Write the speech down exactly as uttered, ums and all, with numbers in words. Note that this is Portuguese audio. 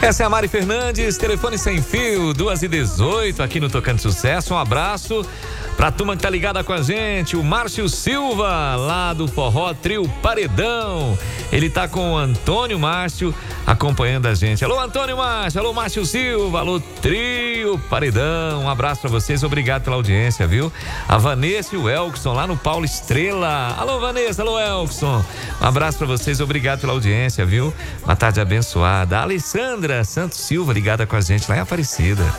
Essa é a Mari Fernandes, telefone sem fio, duas e dezoito, aqui no Tocando Sucesso. Um abraço pra turma que tá ligada com a gente, o Márcio Silva, lá do Forró Trio Paredão. Ele tá com o Antônio Márcio acompanhando a gente. Alô, Antônio Márcio, alô, Márcio Silva, alô, Trio Paredão. Um abraço pra vocês, obrigado pela audiência, viu? A Vanessa e o Elkson, lá no Paulo Estrela. Alô, Vanessa, alô, Elkson. Um abraço pra vocês, obrigado pela audiência, viu? Uma tarde abençoada. A Alessandra Santos Silva, ligada com a gente lá em Aparecida.